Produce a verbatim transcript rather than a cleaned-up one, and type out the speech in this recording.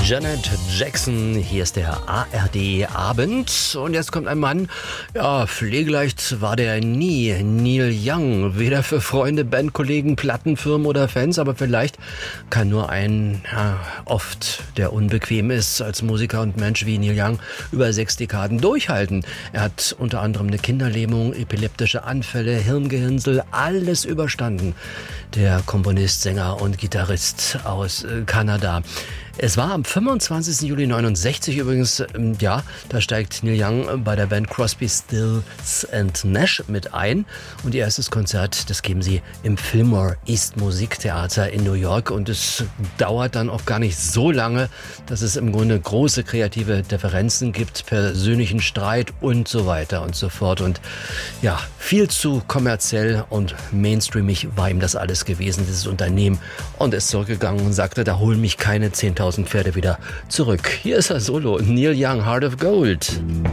Janet Jackson, hier ist der A R D-Abend und jetzt kommt ein Mann, ja, pflegeleicht war der nie, Neil Young, weder für Freunde, Bandkollegen, Plattenfirmen oder Fans, aber vielleicht kann nur ein, ja, oft der unbequem ist als Musiker und Mensch wie Neil Young, über sechs Dekaden durchhalten. Er hat unter anderem eine Kinderlähmung, epileptische Anfälle, Hirngehirnsel, alles überstanden. Der Komponist, Sänger und Gitarrist aus Kanada. Es war am fünfundzwanzigsten Juli neunundsechzig übrigens, ja, da steigt Neil Young bei der Band Crosby, Stills and Nash mit ein und ihr erstes Konzert, das geben sie im Fillmore East Musiktheater in New York und es dauert dann auch gar nicht so lange, dass es im Grunde große kreative Differenzen gibt, persönlichen Streit und so weiter und so fort und ja, viel zu kommerziell und mainstreamig war ihm das alles gewesen, dieses Unternehmen, und ist zurückgegangen und sagte, da holen mich keine zehntausend Pferde wieder zurück. Hier ist er solo, Neil Young, Heart of Gold.